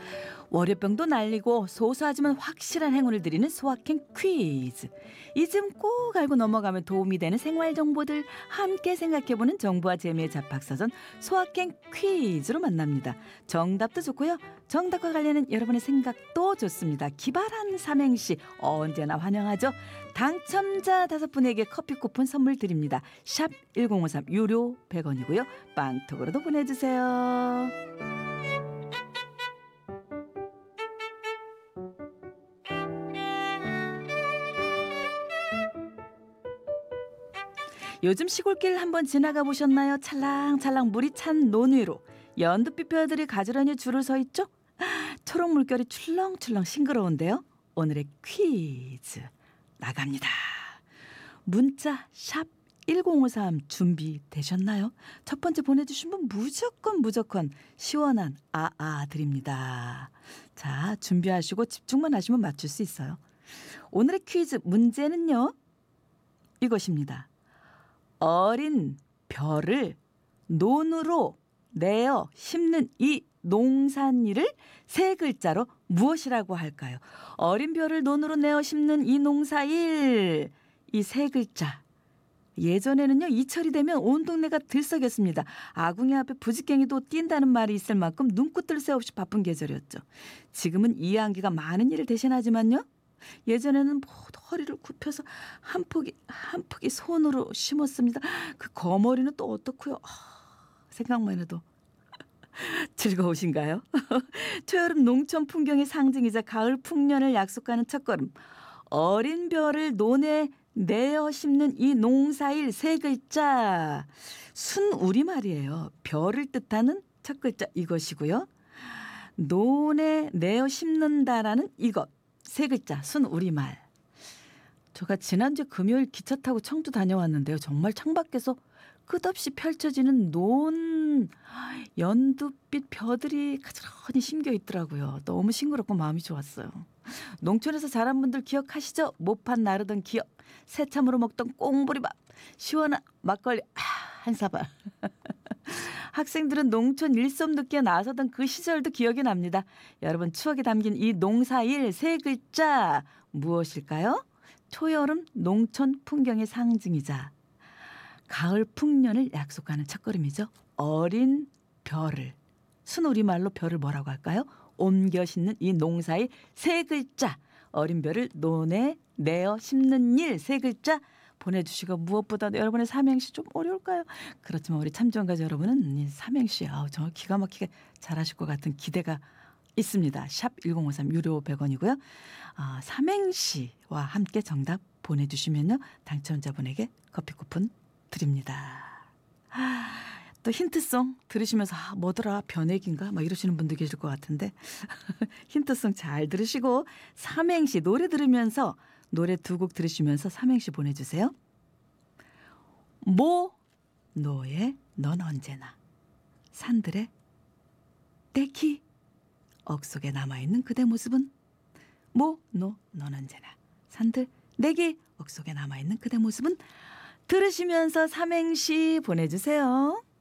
월요병도 날리고 소소하지만 확실한 행운을 드리는 소확행 퀴즈. 이쯤 꼭 알고 넘어가면 도움이 되는 생활 정보들 함께 생각해보는 정보와 재미의 잡학사전 소확행 퀴즈로 만납니다. 정답도 좋고요. 정답과 관련된 여러분의 생각도 좋습니다. 기발한 삼행시 언제나 환영하죠. 당첨자 5분에게 커피 쿠폰 선물 드립니다. 샵 1053 유료 100원이고요. 빵톡으로도 보내주세요. 요즘 시골길 한번 지나가 보셨나요? 찰랑찰랑 물이 찬 논 위로 연두빛 벼들이 가지런히 줄을 서 있죠? 초록 물결이 출렁출렁 싱그러운데요. 오늘의 퀴즈 나갑니다. 문자 샵 1053 준비되셨나요? 첫 번째 보내주신 분 무조건 시원한 아아 드립니다. 자, 준비하시고 집중만 하시면 맞출 수 있어요. 오늘의 퀴즈 문제는요. 이것입니다. 어린 벼를 논으로 내어 심는 이 농산일을 세 글자로 무엇이라고 할까요? 어린 벼를 논으로 내어 심는 이 농사일, 이 세 글자. 예전에는요, 이철이 되면 온 동네가 들썩였습니다. 아궁이 앞에 부지깽이도 뛴다는 말이 있을 만큼 눈꽃 뜰 새 없이 바쁜 계절이었죠. 지금은 이해한기가 많은 일을 대신하지만요, 예전에는 모두 허리를 굽혀서 한 포기 손으로 심었습니다. 그 거머리는 또 어떻고요? 생각만 해도 즐거우신가요? 초여름 농촌 풍경의 상징이자 가을 풍년을 약속하는 첫걸음. 어린 벼를 논에 내어 심는 이 농사일 세 글자. 순우리말이에요. 벼를 뜻하는 첫 글자 이것이고요. 논에 내어 심는다라는 이것. 세 글자 순우리말. 제가 지난주 금요일 기차 타고 청주 다녀왔는데요. 정말 창밖에서 끝없이 펼쳐지는 논 연두빛 벼들이 가지런히 심겨 있더라고요. 너무 싱그럽고 마음이 좋았어요. 농촌에서 자란 분들 기억하시죠? 모판 나르던 기억, 새참으로 먹던 꽁보리밥, 시원한 막걸리 한 사발. 학생들은 농촌 일솜 듣기에 나서던 그 시절도 기억이 납니다. 여러분 추억이 담긴 이 농사일 세 글자 무엇일까요? 초여름 농촌 풍경의 상징이자 가을 풍년을 약속하는 첫걸음이죠. 어린 벼를, 순우리말로 벼를 뭐라고 할까요? 옮겨 심는 이 농사일 세 글자. 어린 벼를 논에 내어 심는 일 세 글자 보내주시고, 무엇보다도 여러분의 삼행시 좀 어려울까요? 그렇지만 우리 참전가자 여러분은 이 삼행시 정말 기가 막히게 잘하실 것 같은 기대가 있습니다. 샵 1053 유료 100원이고요. 삼행시와 함께 정답 보내주시면요, 당첨자분에게 커피 쿠폰 드립니다. 또 힌트송 들으시면서 뭐더라 변액인가 막 이러시는 분도 계실 것 같은데 힌트송 잘 들으시고 삼행시 노래 들으면서 노래 두 곡 들으시면서 삼행시 보내주세요. 노의 넌 언제나, 산들의 떼기 억 속에 남아있는 그대 모습은, 넌 언제나, 산들 내기 억 속에 남아있는 그대 모습은. 들으시면서 삼행시 보내주세요.